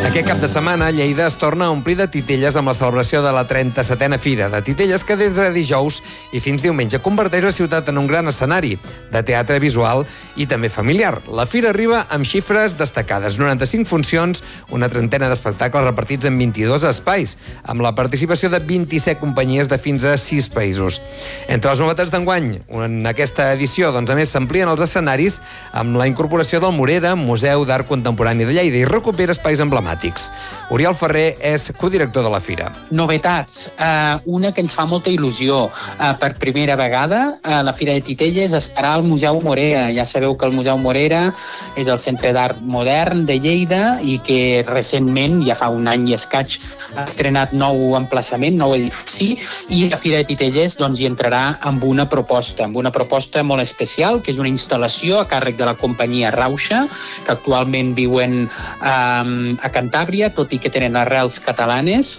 Aquest cap de setmana, Lleida es torna a omplir de titelles amb la celebració de la 37a Fira de Titelles, que des de dijous i fins diumenge converteix la ciutat en un gran escenari de teatre visual i també familiar. La fira arriba amb xifres destacades, 95 funcions, una trentena d'espectacles repartits en 22 espais, amb la participació de 27 companyies de fins a 6 països. Entre les novetats d'enguany, en aquesta edició, a més, s'amplien els escenaris amb la incorporació del Morera, Museu d'Art Contemporani de Lleida, i recupera espais emblemàtics. Oriol Ferrer és codirector de la fira. Novetats. Una que ens fa molta il·lusió. Per primera vegada, la Fira de Titelles estarà al Museu Morera. Ja sabeu que el Museu Morera és el Centre d'Art Modern de Lleida i que recentment, ja fa un any i escaig, ha estrenat nou emplaçament, nou edifici, i la Fira de Titelles hi entrarà amb una proposta molt especial, que és una instal·lació a càrrec de la companyia Rauxa, que actualment viuen a Cantàbria, tot i que tenen arrels catalanes,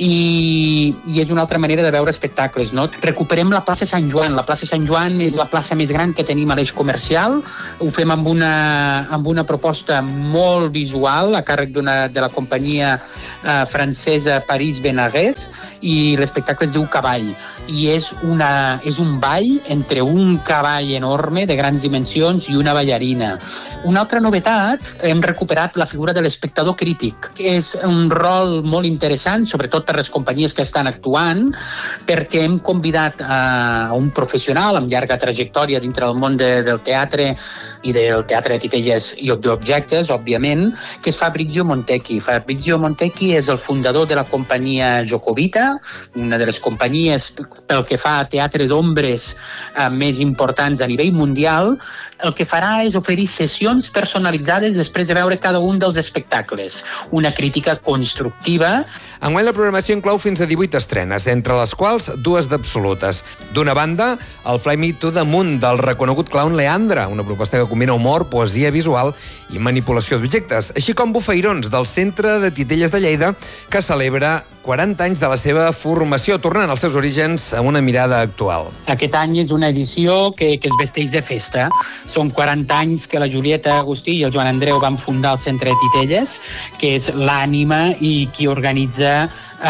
i és una altra manera de veure espectacles, no? Recuperem la plaça Sant Joan. La plaça Sant Joan és la plaça més gran que tenim a l'eix comercial. Ho fem amb una proposta molt visual a càrrec de la companyia francesa Paris Benaguès, i l'espectacle es diu Cavall, i és un ball entre un cavall enorme de grans dimensions i una ballarina. Una altra novetat, hem recuperat la figura de l'espectador crític, que és un rol molt interessant, sobretot per les companyies que estan actuant, perquè hem convidat a un professional amb llarga trajectòria dintre del món del teatre i del teatre de titelles i d'objectes, òbviament, que és Fabrizio Montecchi. Fabrizio Montecchi és el fundador de la companyia Jocovita, una de les companyies pel que fa a teatre d'ombres més importants a nivell mundial. El que farà és oferir sessions personalitzades després de veure cada un dels espectacles. Una crítica constructiva. Enguany la programació inclou fins a 18 estrenes, entre les quals 2 d'absolutes. D'una banda, el Fly Me to the Moon del reconegut clown Leandre, una proposta que combina humor, poesia visual i manipulació d'objectes, així com Bufeirons del Centre de Titelles de Lleida, que celebra 40 anys de la seva formació, tornant als seus orígens amb una mirada actual. Aquest any és una edició que es vesteix de festa. Són 40 anys que la Julieta Agustí i el Joan Andreu van fundar el Centre de Titelles, que és l'ànima i qui organitza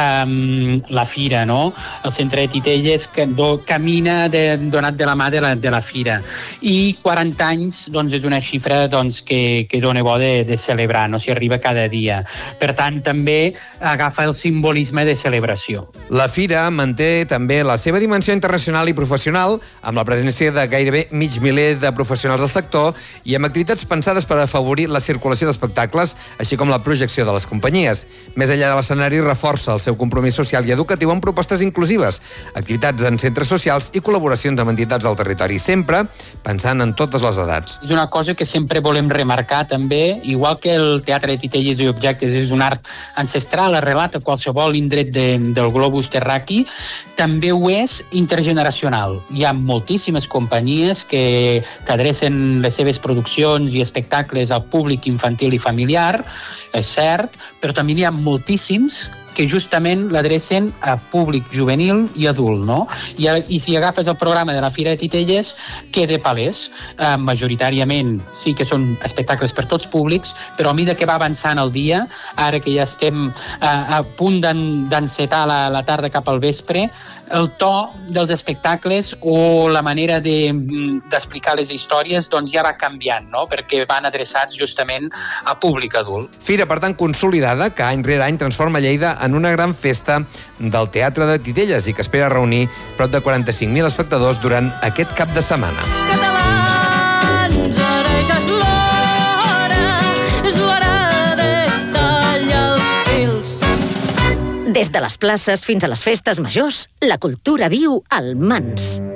la fira, no? El Centre de Titelles camina donat de la mà de la fira. I 40 anys és una xifra que dona bo de celebrar, no s'hi arriba cada dia. Per tant, també agafa el simbolisme de celebració. La fira manté també la seva dimensió internacional i professional, amb la presència de gairebé mig miler de professionals del sector i amb activitats pensades per afavorir la circulació d'espectacles, així com la projecció de les companyies. Més enllà de l'escenari, reforça el seu compromís social i educatiu amb propostes inclusives, activitats en centres socials i col·laboracions amb entitats del territori, sempre pensant en totes les edats. És una cosa que sempre volem remarcar també, igual que el teatre de titelles i objectes és un art ancestral arrelat a qualsevol indret del globus terraqui, també ho és intergeneracional. Hi ha moltíssimes companyies que adrecen les seves produccions i espectacles al públic infantil i familiar, és cert, però també n'hi ha moltíssims que justament l'adrecen a públic juvenil i adult, no? I si agafes el programa de la Fira de Titelles, queda palès. Majoritàriament sí que són espectacles per tots públics, però a mesura que va avançant el dia, ara que ja estem a punt d'encetar la tarda cap al vespre, el to dels espectacles o la manera d'explicar les històries ja va canviant, no? Perquè van adreçats justament a públic adult. Fira, per tant, consolidada, que any rere any transforma Lleida en una gran festa del teatre de Titelles i que espera reunir prop de 45.000 espectadors durant aquest cap de setmana. Catalans, ara ja és l'hora de tallar els fils. Des de les places fins a les festes majors, la cultura viu al Mans.